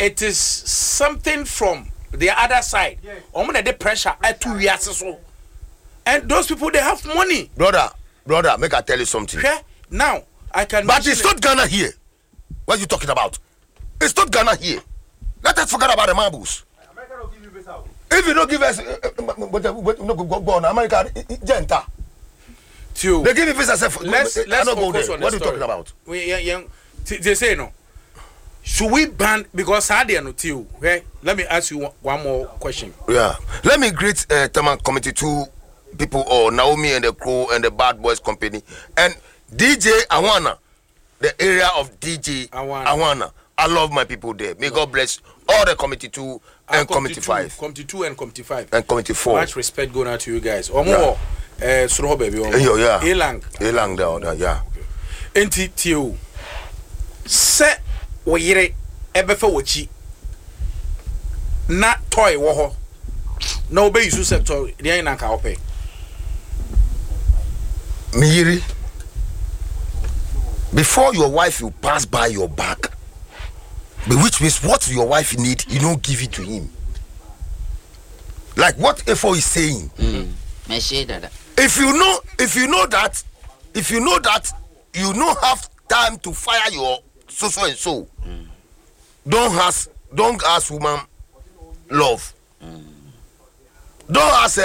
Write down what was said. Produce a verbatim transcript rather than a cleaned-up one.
it is something from the other side. I'm gonna the pressure at two years so. And those people they have money. Brother, brother, make I tell you something. Okay? Now I can. But it's not Ghana here. What are you talking about? It's not Ghana here. Let us forget about the marbles. If you don't give us, no go on America, Genta. They give you visa. Let's let's focus on the What are you talking about? We young. They say no. Should we ban because I didn't know too? Okay, let me ask you one more question. Yeah, let me greet uh, Taman Committee two people, or Naomi and the crew and the Bad Boys Company and D J Awana, the area of D J Awana. Awana. I love my people there. May God bless all the Committee two and, and Committee five, Committee two and Committee five, and Committee four. Much respect going out to you guys. Or more, eh, Suro baby. Yo, yeah. Elang, Elang down, yeah. Enti Tio. Se wo yire ebefa wochi na toy wo ho na obe use sector dey na nka ope Miyiri, before your wife will pass by your back, but which means what your wife need, you don't give it to him. Like what Efo is saying. Mm. If you know, if you know that, if you know that you don't have time to fire your so so and so, mm. don't ask, don't ask woman love. Mm. Don't ask.